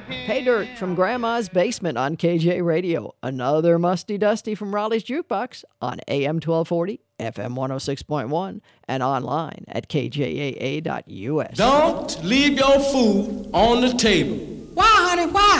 Pay Dirt from Grandma's Basement on KJ Radio. Another Musty Dusty from Raleigh's Jukebox on AM 1240, FM 106.1, and online at kjaa.us. Don't leave your food on the table.